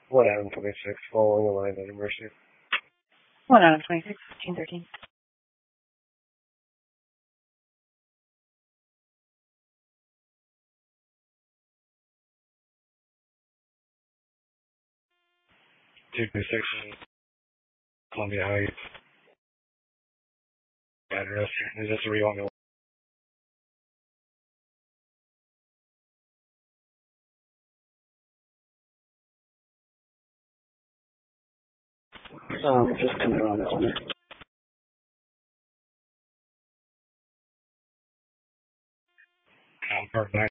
1 Adam 26, following the line under Mercy. 1 Adam 26, 1513. Two two six, Columbia Heights. Address. Is this where you want me to? Just coming around the corner. Park 9.